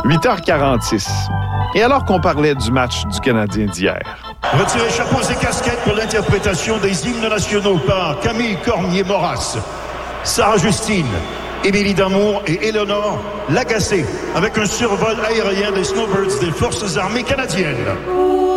8h46. Et alors qu'on parlait du match du Canadien d'hier. Retirez chapeaux et casquettes pour l'interprétation des hymnes nationaux par Camille Cormier-Moras, Sarah Justine, Émilie Damour et Éléonore Lagacé, avec un survol aérien des Snowbirds des Forces armées canadiennes.